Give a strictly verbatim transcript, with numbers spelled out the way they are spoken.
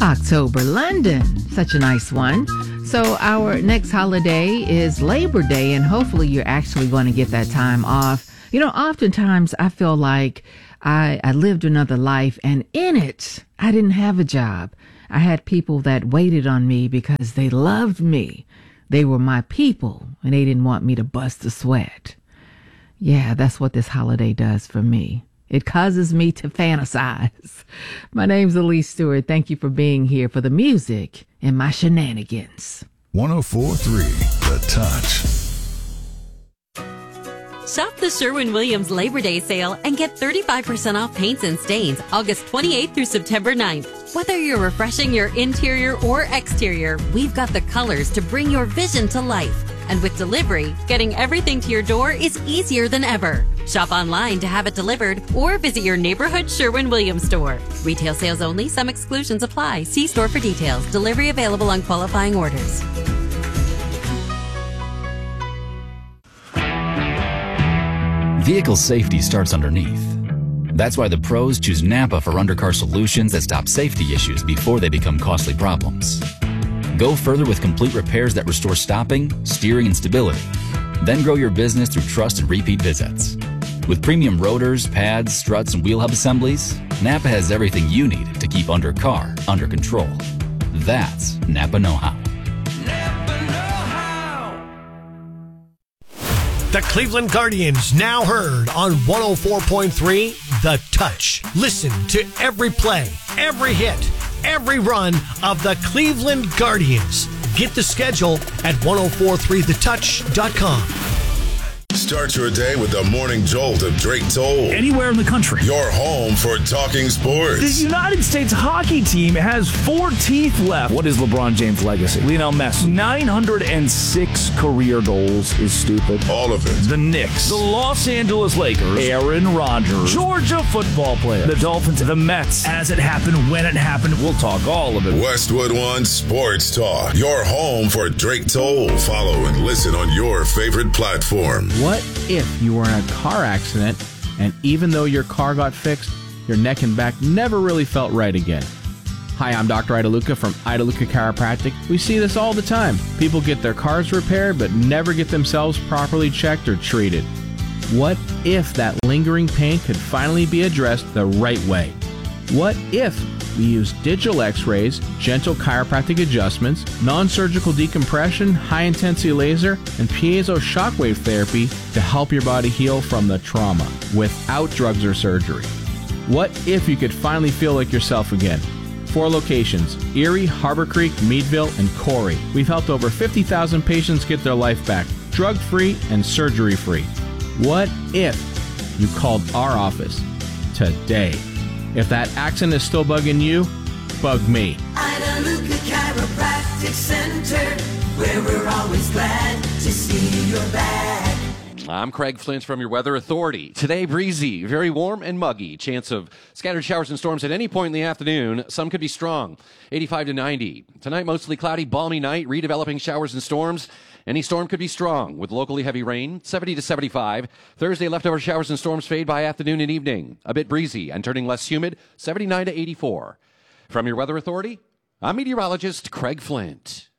October, London. Such a nice one. So our next holiday is Labor Day, and hopefully you're actually going to get that time off. You know, oftentimes I feel like I, I lived another life, and in it, I didn't have a job. I had people that waited on me because they loved me. They were my people, and they didn't want me to bust a sweat. Yeah, that's what this holiday does for me. It causes me to fantasize. My name's Elise Stewart. Thank you for being here for the music and my shenanigans. one oh four point three The Touch. Shop the Sherwin-Williams Labor Day sale and get thirty-five percent off paints and stains August twenty-eighth through September ninth. Whether you're refreshing your interior or exterior, we've got the colors to bring your vision to life. And with delivery, getting everything to your door is easier than ever. Shop online to have it delivered or visit your neighborhood Sherwin-Williams store. Retail sales only. Some exclusions apply. See store for details. Delivery available on qualifying orders. Vehicle safety starts underneath. That's why the pros choose Napa for undercar solutions that stop safety issues before they become costly problems. Go further with complete repairs that restore stopping, steering, and stability. Then grow your business through trust and repeat visits. With premium rotors, pads, struts, and wheel hub assemblies, Napa has everything you need to keep undercar under control. That's Napa know-how. Napa know-how. The Cleveland Guardians, now heard on one oh four point three The Touch. Listen to every play, every hit, every run of the Cleveland Guardians. Get the schedule at ten forty-three the touch dot com. Start your day with the morning jolt of Drake Toll. Anywhere in the country. Your home for talking sports. The United States hockey team has four teeth left. What is LeBron James' legacy? Lionel Messi. nine hundred six career goals is stupid. All of it. The Knicks. The Los Angeles Lakers. Aaron Rodgers. Georgia football player. The Dolphins. The Mets. As it happened, when it happened, we'll talk all of it. Westwood One Sports Talk. Your home for Drake Toll. Follow and listen on your favorite platform. What if you were in a car accident and even though your car got fixed, your neck and back never really felt right again? Hi, I'm Doctor Idaluca from Idaluca Chiropractic. We see this all the time. People get their cars repaired but never get themselves properly checked or treated. What if that lingering pain could finally be addressed the right way? What if we use digital x-rays, gentle chiropractic adjustments, non-surgical decompression, high-intensity laser, and piezo shockwave therapy to help your body heal from the trauma without drugs or surgery? What if you could finally feel like yourself again? Four locations: Erie, Harbor Creek, Meadville, and Corey. We've helped over fifty thousand patients get their life back, drug-free and surgery-free. What if you called our office today? If that accent is still bugging you, bug me. Idaluca Chiropractic Center, where we're always glad to see you're back. I'm Craig Flint from your Weather Authority. Today, breezy, very warm and muggy. Chance of scattered showers and storms at any point in the afternoon. Some could be strong, eighty-five to ninety. Tonight, mostly cloudy, balmy night, redeveloping showers and storms. Any storm could be strong with locally heavy rain, seventy to seventy-five. Thursday, leftover showers and storms fade by afternoon and evening. A bit breezy and turning less humid, seventy-nine to eighty-four. From your Weather Authority, I'm meteorologist Craig Flint.